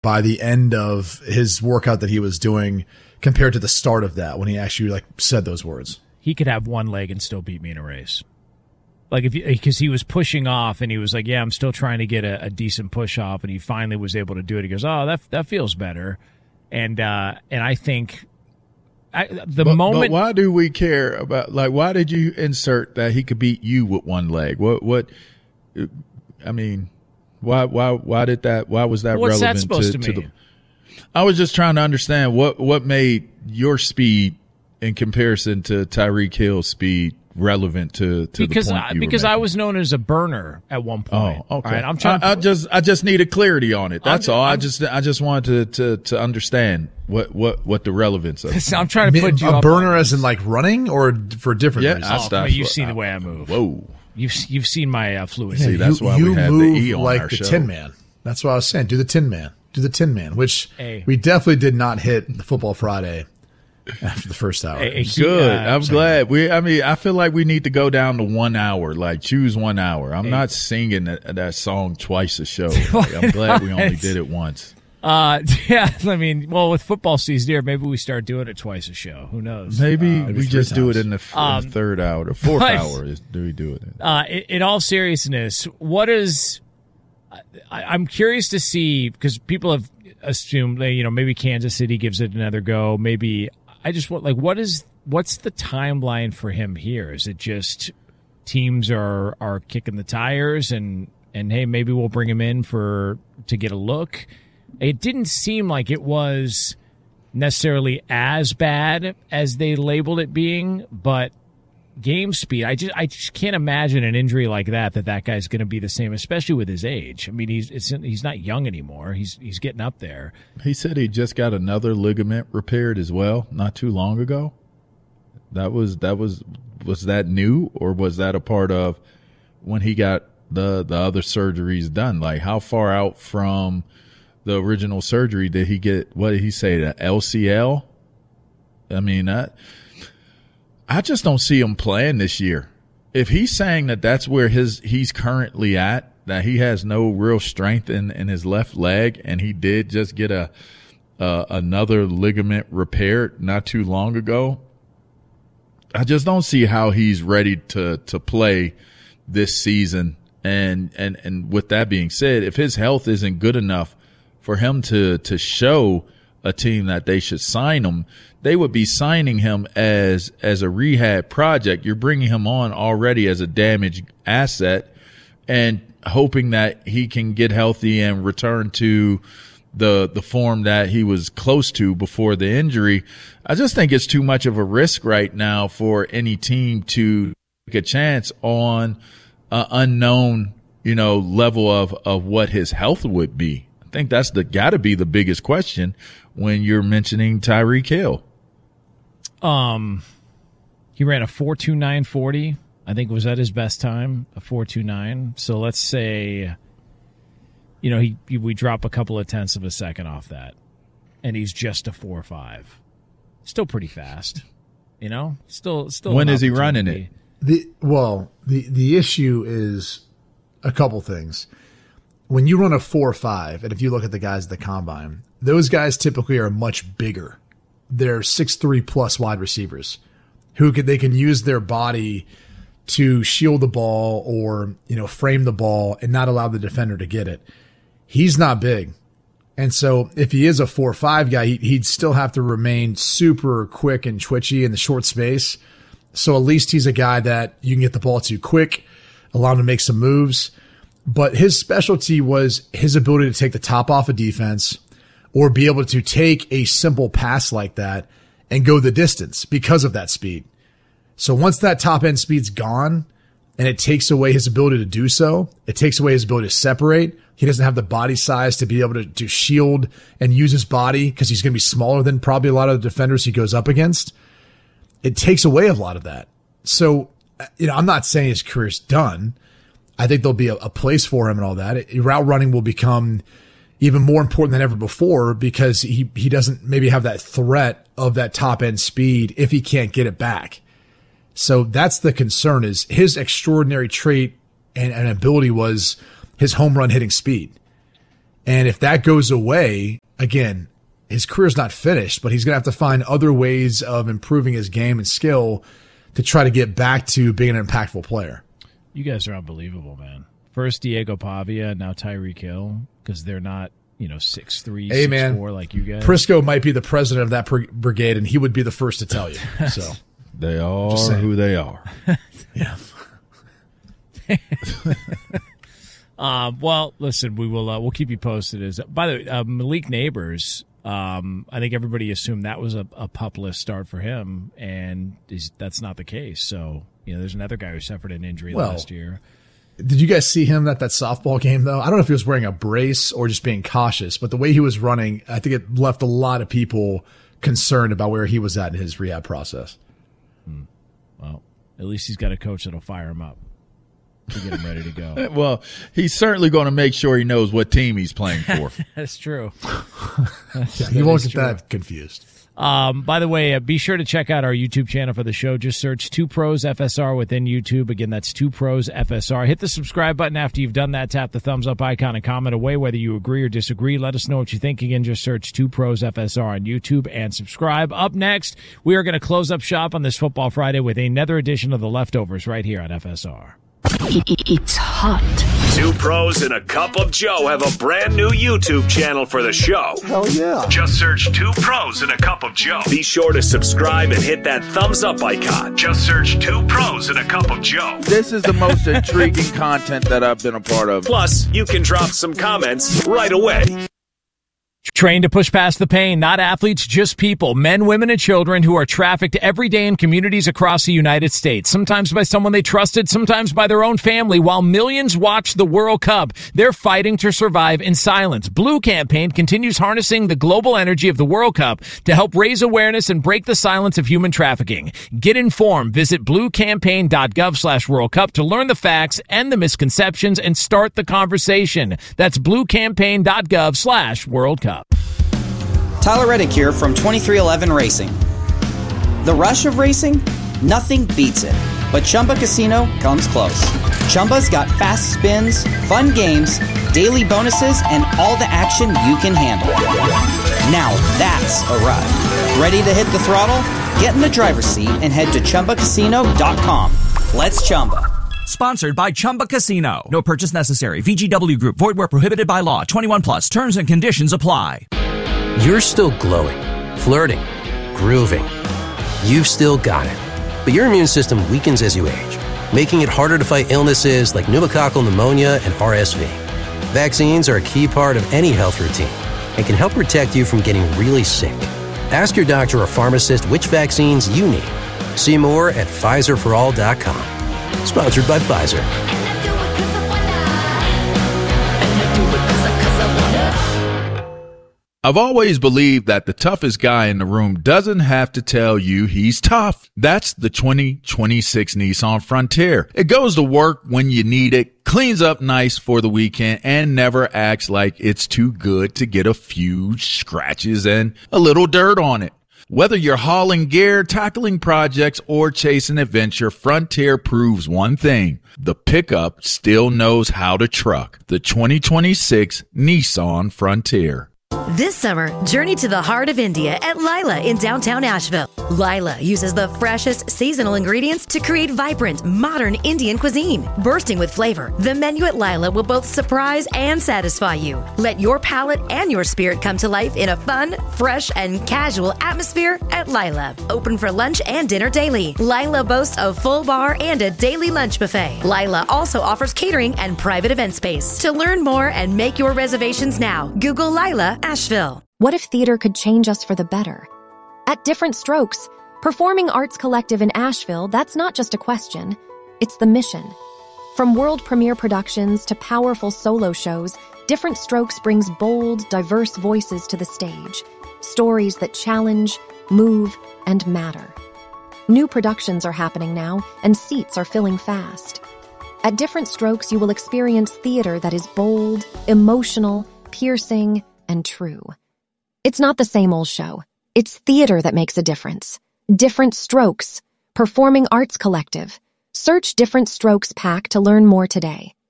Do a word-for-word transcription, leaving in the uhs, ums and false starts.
by the end of his workout that he was doing compared to the start of that when he actually like said those words. He could have one leg and still beat me in a race. Like if because he was pushing off and he was like, yeah, I'm still trying to get a, a decent push off, and he finally was able to do it. He goes, oh, that that feels better, and uh, and I think I, the but, moment. But why do we care about like why did you insert that he could beat you with one leg? What what? I mean. Why why why did that why was that What's relevant that supposed to, to, to mean? the I was just trying to understand what what made your speed in comparison to Tyreek Hill's speed relevant to, to because the point I, you because were I making. was known as a burner at one point. Oh, okay. All right, I'm trying. I, I just I just needed clarity on it. That's I'm, all. I'm, I just I just wanted to, to, to understand what, what, what the relevance of it. I'm trying to put you a up burner on as in like running or for different Yeah, reasons. I Oh, stopped. you've seen the way I move. Whoa. You've you've seen my uh, fluidity. See, that's you, why you we have the move E on like our the show. Tin Man. That's what I was saying. Do the Tin Man. Do the Tin Man, which Hey. we definitely did not hit the Football Friday after the first hour. Hey, he, Good. uh, I'm glad. We. I mean, I feel like we need to go down to one hour. Like, choose one hour. I'm Hey. not singing that, that song twice a show. Like, I'm glad we only did it once. Uh, yeah, I mean, well, with football season here, maybe we start doing it twice a show. Who knows? Maybe Uh, we three just do it times. in the, f- Um, in the third hour, the fourth but- hour. Is, do we do it? In? Uh, in, in all seriousness, what is? I, I'm curious to see because people have assumed, that, you know, maybe Kansas City gives it another go. Maybe I just want like, what is what's the timeline for him here? Is it just teams are are kicking the tires and and hey, maybe we'll bring him in for to get a look? It didn't seem like it was necessarily as bad as they labeled it being, but game speed, I just I just can't imagine an injury like that that that guy's going to be the same, especially with his age. I mean, he's it's, he's not young anymore. He's he's getting up there. He said he just got another ligament repaired as well, not too long ago. That was that was was that new, or was that a part of when he got the the other surgeries done? Like, how far out from the original surgery did he get? What did he say? The L C L? I mean, that I just don't see him playing this year. If he's saying that that's where his he's currently at, that he has no real strength in, in his left leg, and he did just get a uh, another ligament repaired not too long ago, I just don't see how he's ready to to play this season. And and and with that being said, if his health isn't good enough for him to to show a team that they should sign him, they would be signing him as as a rehab project. You're bringing him on already as a damaged asset and hoping that he can get healthy and return to the the form that he was close to before the injury. I just think it's too much of a risk right now for any team to take a chance on an unknown, you know, level of, of what his health would be. I think that's the got to be the biggest question when you're mentioning Tyreek Hill. Um, he ran a four two nine forty. I think was at his best time, a four two nine. So let's say, you know, he, he we drop a couple of tenths of a second off that, and he's just a four five. Still pretty fast, you know. Still, still. When an is he running opportunity. it? The well, the the issue is a couple things. When you run a four five, and if you look at the guys at the combine, those guys typically are much bigger. They're six three plus wide receivers who could they can use their body to shield the ball or, you know, frame the ball and not allow the defender to get it. He's not big. And so if he is a four five guy, he'd still have to remain super quick and twitchy in the short space. So at least he's a guy that you can get the ball to quick, allow him to make some moves. But his specialty was his ability to take the top off a defense or be able to take a simple pass like that and go the distance because of that speed. So once that top end speed's gone and it takes away his ability to do so, it takes away his ability to separate. He doesn't have the body size to be able to, to shield and use his body because he's going to be smaller than probably a lot of the defenders he goes up against. It takes away a lot of that. So, you know, I'm not saying his career's done. I think there'll be a, a place for him and all that. It, route running will become even more important than ever before because he, he doesn't maybe have that threat of that top end speed if he can't get it back. So that's the concern is his extraordinary trait and, and ability was his home run hitting speed. And if that goes away, again, his career's not finished, but he's going to have to find other ways of improving his game and skill to try to get back to being an impactful player. You guys are unbelievable, man. First Diego Pavia, now Tyreek Hill, because they're not, you know, six three, hey, six man, four like you guys. Prisco might be the president of that brigade, and he would be the first to tell you. So they are who they are. Yeah. uh, well, listen, we will uh, we'll keep you posted. As by the way, uh, Malik Neighbors, um, I think everybody assumed that was a, a pup-less start for him, and is, that's not the case. So, you know, there's another guy who suffered an injury well, last year. Did you guys see him at that softball game, though? I don't know if he was wearing a brace or just being cautious, but the way he was running, I think it left a lot of people concerned about where he was at in his rehab process. Hmm. Well, at least he's got a coach that'll fire him up to get him ready to go. Well, he's certainly going to make sure he knows what team he's playing for. That's true. That's, yeah, he won't get true. that confused. Um, by the way, uh, be sure to check out our YouTube channel for the show. Just search Two Pros F S R within YouTube. Again, that's Two Pros F S R. Hit the subscribe button after you've done that. Tap the thumbs up icon and comment away whether you agree or disagree. Let us know what you think. Again, just search Two Pros F S R on YouTube and subscribe. Up next, we are going to close up shop on this Football Friday with another edition of The Leftovers right here on F S R. It's hot. Two Pros and a Cup of Joe have a brand new YouTube channel for the show. Hell yeah. Just search Two Pros and a Cup of Joe. Be sure to subscribe and hit that thumbs up icon. Just search Two Pros and a Cup of Joe. This is the most intriguing content that I've been a part of. Plus, you can drop some comments right away. Trained to push past the pain, not athletes, just people, men, women, and children who are trafficked every day in communities across the United States, sometimes by someone they trusted, sometimes by their own family. While millions watch the World Cup, they're fighting to survive in silence. Blue Campaign continues harnessing the global energy of the World Cup to help raise awareness and break the silence of human trafficking. Get informed. Visit bluecampaign.gov slash World Cup to learn the facts and the misconceptions and start the conversation. That's bluecampaign.gov slash World Cup. Tyler Reddick here from twenty-three eleven Racing. The rush of racing? Nothing beats it. But Chumba Casino comes close. Chumba's got fast spins, fun games, daily bonuses, and all the action you can handle. Now that's a ride. Ready to hit the throttle? Get in the driver's seat and head to Chumba Casino dot com. Let's Chumba. Sponsored by Chumba Casino. No purchase necessary. V G W Group. Void where prohibited by law. twenty-one plus. Terms and conditions apply. You're still glowing, flirting, grooving. You've still got it. But your immune system weakens as you age, making it harder to fight illnesses like pneumococcal pneumonia and R S V. Vaccines are a key part of any health routine and can help protect you from getting really sick. Ask your doctor or pharmacist which vaccines you need. See more at Pfizer for all dot com. Sponsored by Pfizer. I've always believed that the toughest guy in the room doesn't have to tell you he's tough. That's the twenty twenty-six Nissan Frontier. It goes to work when you need it, cleans up nice for the weekend, and never acts like it's too good to get a few scratches and a little dirt on it. Whether you're hauling gear, tackling projects, or chasing adventure, Frontier proves one thing. The pickup still knows how to truck. The twenty twenty-six Nissan Frontier. This summer, journey to the heart of India at Lila in downtown Asheville. Lila uses the freshest seasonal ingredients to create vibrant, modern Indian cuisine. Bursting with flavor, the menu at Lila will both surprise and satisfy you. Let your palate and your spirit come to life in a fun, fresh, and casual atmosphere at Lila. Open for lunch and dinner daily. Lila boasts a full bar and a daily lunch buffet. Lila also offers catering and private event space. To learn more and make your reservations now, Google Lila Asheville. What if theater could change us for the better? At Different Strokes, Performing Arts Collective in Asheville, that's not just a question, it's the mission. From world premiere productions to powerful solo shows, Different Strokes brings bold, diverse voices to the stage. Stories that challenge, move, and matter. New productions are happening now, and seats are filling fast. At Different Strokes, you will experience theater that is bold, emotional, piercing, and true. It's not the same old show. It's theater that makes a difference. Different Strokes, Performing Arts Collective. Search Different Strokes Pack to learn more today.